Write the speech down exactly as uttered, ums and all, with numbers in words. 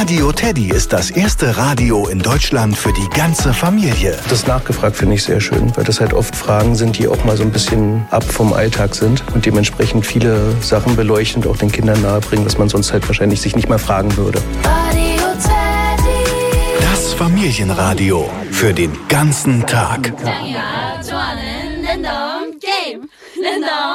Radio Teddy ist das erste Radio in Deutschland für die ganze Familie. Das nachgefragt finde ich sehr schön, weil das halt oft Fragen sind, die auch mal so ein bisschen ab vom Alltag sind und dementsprechend viele Sachen beleuchten und auch den Kindern nahebringen, was man sonst halt wahrscheinlich sich nicht mal fragen würde. Radio Teddy. Das Familienradio für den ganzen Tag.